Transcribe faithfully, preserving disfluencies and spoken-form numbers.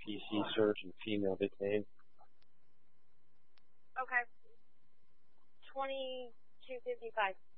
P C search and female detained. Okay. twenty-two fifty-five.